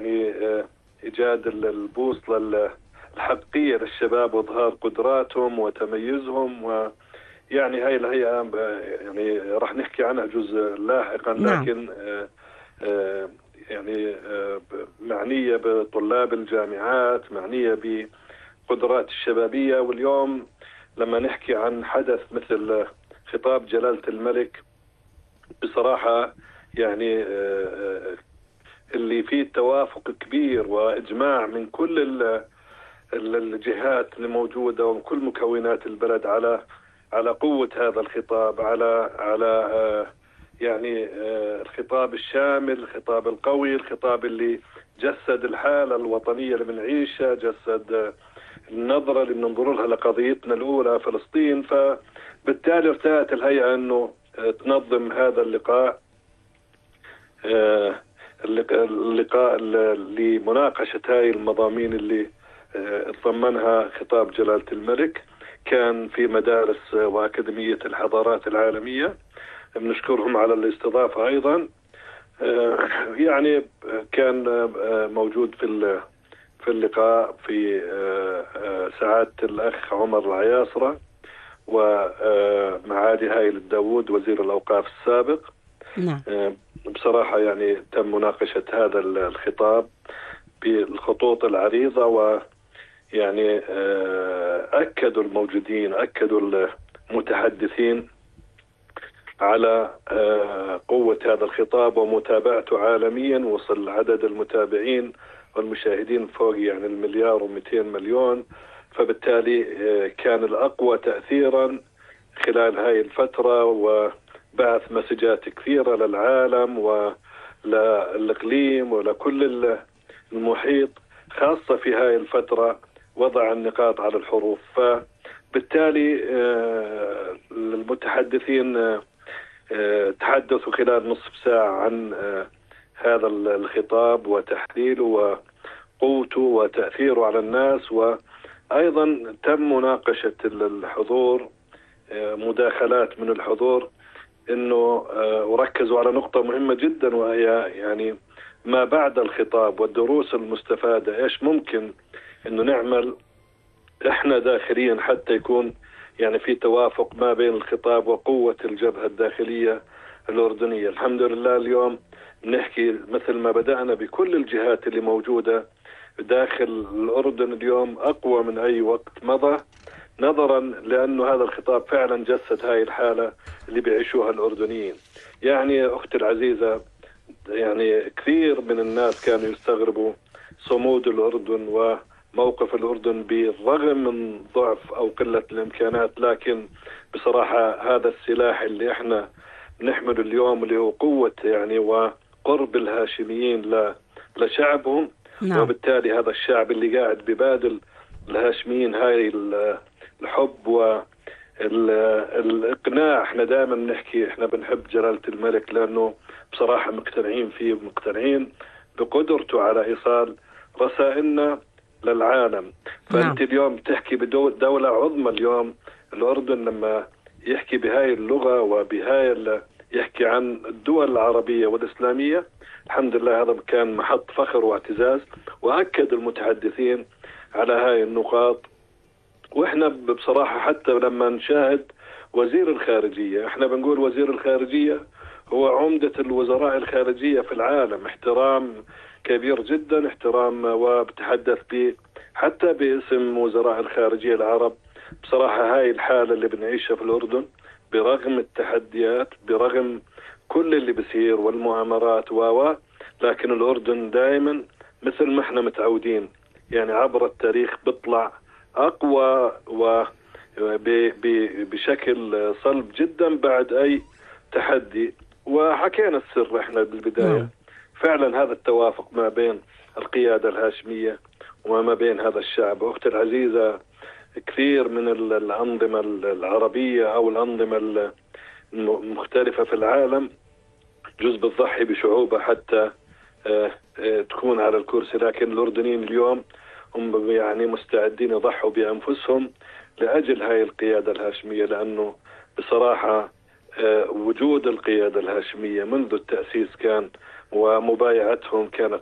يعني إيجاد البوصلة الحقيقية للشباب وإظهار قدراتهم وتميزهم. ويعني هاي الهيئة يعني راح نحكي عنها جزء لاحقا، نعم. لكن يعني معنية بطلاب الجامعات، معنية بقدرات الشبابية. واليوم لما نحكي عن حدث مثل خطاب جلالة الملك، بصراحة يعني اللي فيه توافق كبير وإجماع من كل الجهات اللي موجودة ومن كل مكونات البلد على قوة هذا الخطاب، على يعني الخطاب الشامل، الخطاب القوي، الخطاب اللي جسد الحالة الوطنية اللي بنعيشها، جسد النظرة اللي بننظر لها لقضيتنا الأولى فلسطين. فبالتالي ارتأت الهيئة أنه تنظم هذا اللقاء لمناقشة هاي المضامين اللي تضمنها خطاب جلالة الملك. كان في مدارس وأكاديمية الحضارات العالمية، بنشكرهم على الاستضافة أيضا. يعني كان موجود في اللقاء في سعادة الأخ عمر العياصرة ومعالي هايل الداوود وزير الأوقاف السابق. نعم. بصراحة يعني تم مناقشة هذا الخطاب بالخطوط العريضة، ويعني أكدوا الموجودين، أكدوا المتحدثين على قوة هذا الخطاب ومتابعته عالميا. وصل عدد المتابعين والمشاهدين فوق يعني 1,200,000,000. فبالتالي كان الأقوى تأثيرا خلال هاي الفترة، وبعث مسجات كثيرة للعالم وللإقليم ولكل المحيط، خاصة في هاي الفترة وضع النقاط على الحروف. فبالتالي المتحدثين تحدثوا خلال نصف ساعة عن هذا الخطاب وتحليله وقوته وتأثيره على الناس. وأيضا تم مناقشة الحضور، مداخلات من الحضور، إنه وركزوا على نقطة مهمة جدا، وهي يعني ما بعد الخطاب والدروس المستفادة. إيش ممكن إنه نعمل إحنا داخليا حتى يكون يعني في توافق ما بين الخطاب وقوة الجبهة الداخلية الأردنية. الحمد لله اليوم نحكي مثل ما بدأنا بكل الجهات اللي موجودة داخل الأردن اليوم أقوى من أي وقت مضى، نظرا لأنه هذا الخطاب فعلا جسد هاي الحالة اللي بيعيشوها الأردنيين. يعني أختي العزيزة، يعني كثير من الناس كانوا يستغربوا صمود الأردن وموقف الأردن بالرغم من ضعف أو قلة الإمكانات، لكن بصراحة هذا السلاح اللي احنا نحمله اليوم اللي هو قوة يعني وقرب الهاشميين لشعبهم. نعم. وبالتالي هذا الشعب اللي قاعد ببادل الهاشميين هاي الحب والإقناع. احنا دائما نحكي احنا بنحب جلالة الملك لأنه بصراحة مقتنعين فيه ومقتنعين بقدرته على إيصال رسائلنا للعالم. فأنت اليوم تحكي بدولة عظمى اليوم الأردن، لما يحكي بهاي اللغة وبهاي يحكي عن الدول العربية والإسلامية، الحمد لله هذا كان محط فخر واعتزاز. وأكد المتحدثين على هاي النقاط. وإحنا بصراحة حتى لما نشاهد وزير الخارجية، إحنا بنقول وزير الخارجية هو عمدة الوزراء الخارجية في العالم، احترام كبير جدا، احترام، وبتحدث حتى باسم وزراء الخارجية العرب. بصراحة هاي الحالة اللي بنعيشها في الأردن برغم التحديات، برغم كل اللي بصير والمؤامرات لكن الأردن دائما مثل ما احنا متعودين يعني عبر التاريخ بيطلع أقوى بشكل صلب جدا بعد أي تحدي. وحكينا السر احنا بالبداية. فعلا هذا التوافق ما بين القيادة الهاشمية وما بين هذا الشعب. أختي العزيزة، كثير من الأنظمة العربية أو الأنظمة المختلفة في العالم جزء بتضحي بشعوبها حتى تكون على الكرسي، لكن الأردنيين اليوم هم يعني مستعدين يضحوا بأنفسهم لأجل هاي القيادة الهاشمية، لأنه بصراحة وجود القيادة الهاشمية منذ التأسيس كان ومبايعتهم كانت